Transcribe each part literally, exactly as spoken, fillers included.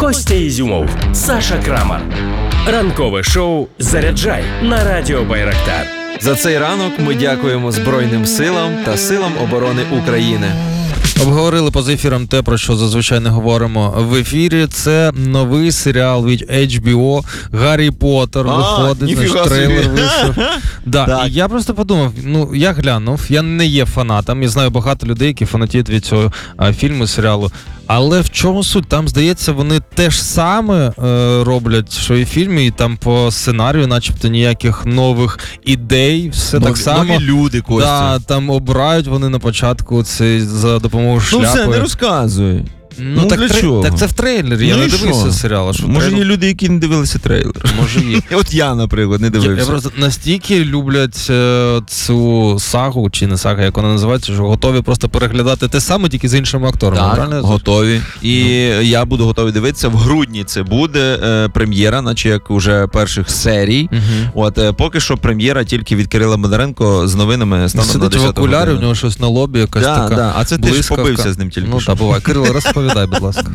Костя Ізюмов, Саша Крамар. Ранкове шоу «Заряджай» на радіо Байрактар. За цей ранок ми дякуємо Збройним силам та силам оборони України. Обговорили поза ефіром те, про що зазвичай не говоримо в ефірі. Це новий серіал від ейч бі о «Гаррі Поттер». Виходить, наш трейлер вийшов. Да, і я просто подумав, ну, я глянув, я не є фанатом, я знаю багато людей, які фанатіють від цього а, фільму, серіалу. Але в чому суть? Там, здається, вони те ж саме е, роблять, що і в фільмі, і там по сценарію начебто ніяких нових ідей, все Нові, так само. Нові люди, Костя. Да, там обирають вони на початку це за допомогою шляпи. Ну все, не розказуй. Ну, ну так, для тре... чого? так це в трейлері, я ну не дивився серіал. Що Може трейлер... є люди, які не дивилися трейлер. Може є. От я, наприклад, не дивився. Я просто настільки люблять е, цю сагу, чи не сага, як вона називається, що готові просто переглядати те саме, тільки з іншими акторами. Так, готові. І ну. я буду готовий дивитися. В грудні це буде е, прем'єра, наче як уже перших серій. Угу. От е, поки що прем'єра тільки від Кирила Бондаренко з новинами станом на десяту в окулярі, у нього щось на лобі, якась да, така да. А це ти ж побився з ним тільки. Ну так, буває. Кирило, розповідай, будь ласка.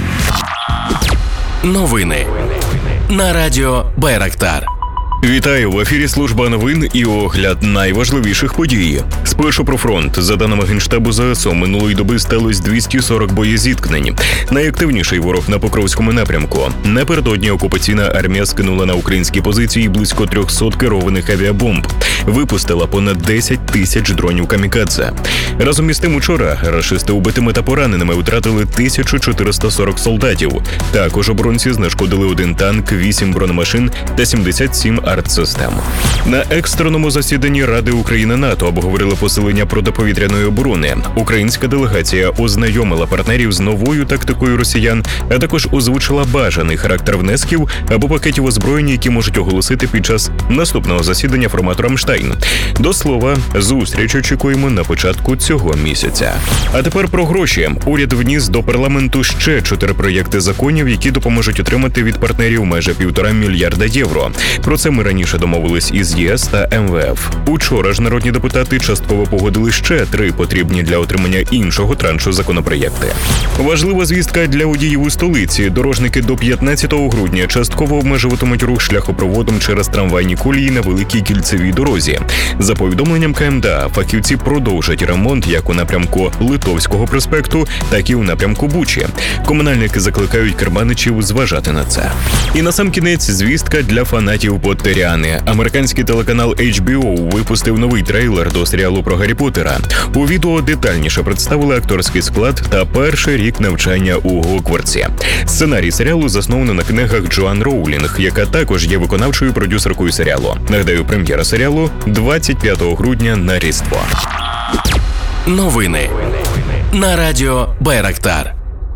Новини на радіо Байрактар. Вітаю! В ефірі служба новин і огляд найважливіших подій. Спершу про фронт. За даними Генштабу ЗСУ, минулої доби сталося двісті сорок боєзіткнень. Найактивніший ворог на Покровському напрямку. Напередодні окупаційна армія скинула на українські позиції близько триста керованих авіабомб. Випустила понад десять тисяч дронів камікадзе. Разом із тим учора рашисти убитими та пораненими втратили тисячу чотириста сорок солдатів. Також оборонці знешкодили один танк, вісім бронемашин та сімдесят сім артсистем. На екстреному засіданні Ради Україна-НАТО обговорили посилення протиповітряної оборони. Українська делегація ознайомила партнерів з новою тактикою росіян, а також озвучила бажаний характер внесків або пакетів озброєння, які можуть оголосити під час наступного засідання формату «Рамштайн». До слова, зустріч очікуємо на початку цього місяця. А тепер про гроші. Уряд вніс до парламенту ще чотири проєкти законів, які допоможуть отримати від партнерів майже півтора мільярда євро. Про це ми раніше домовились із ЄС та ем ве еф. Учора ж народні депутати частково погодили ще три потрібні для отримання іншого траншу законопроєкти. Важлива звістка для водіїв у столиці. Дорожники до п'ятнадцятого грудня частково обмежуватимуть рух шляхопроводом через трамвайні колії на Великій кільцевій дорозі. За повідомленням ка ем де а, фахівці продовжать ремонт як у напрямку Литовського проспекту, так і у напрямку Бучі. Комунальники закликають керманичів зважати на це. І насамкінець звістка для фанатів Поттеріани. Американський телеканал ейч бі о випустив новий трейлер до серіалу про Гаррі Поттера. У відео детальніше представили акторський склад та перший рік навчання у Гогвартсі. Сценарій серіалу засновано на книгах Джоан Роулінг, яка також є виконавчою продюсеркою серіалу. Нагадаю, прем'єра серіалу двадцять п'ятого грудня на Різдво. Новини на радіо Байрактар.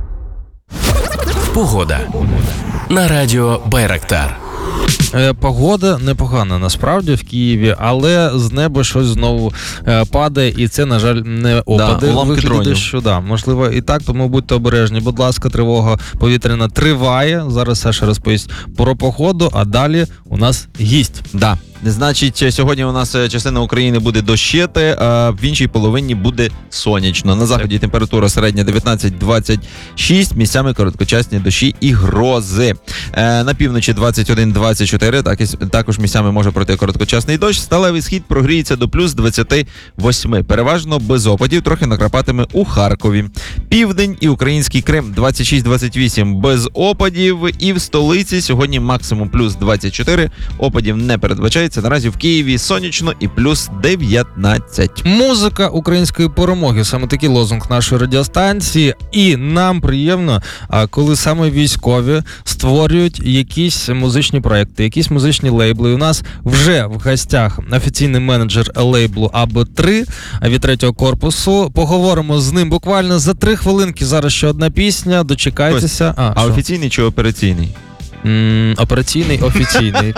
Погода на радіо Байрактар. Погода непогана насправді в Києві, але з неба щось знову е, падає, і це, на жаль, не опади. Да, уламки дронів. Що, да, можливо і так, тому будьте обережні. Будь ласка, тривога повітряна триває. Зараз Саша розповість про погоду, а далі у нас гість. Да. Значить, сьогодні у нас частина України буде дощити, а в іншій половині буде сонячно. На заході температура середня дев'ятнадцять двадцять шість, місцями короткочасні дощі і грози. Е, на півночі двадцять один двадцять чотири, так, також місцями може пройти короткочасний дощ. Сталевий схід прогріється до плюс двадцять вісім. Переважно без опадів, трохи накрапатиме у Харкові. Південь і український Крим двадцять шість двадцять вісім без опадів. І в столиці сьогодні максимум плюс двадцять чотири, опадів не передбачається. Наразі в Києві сонячно і плюс дев'ятнадцять. Музика української перемоги. Саме такий лозунг нашої радіостанції. І нам приємно, коли саме військові створюють якісь музичні проекти, якісь музичні лейбли. У нас вже в гостях офіційний менеджер лейблу а бе три від третього корпусу. Поговоримо з ним буквально за три хвилинки. Зараз ще одна пісня. Дочекайтеся. А, а офіційний чи операційний? М, операційний, офіційний.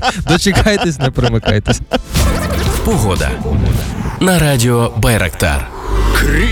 Дочекайтесь, не примикайтесь. Погода на радіо Байрактар.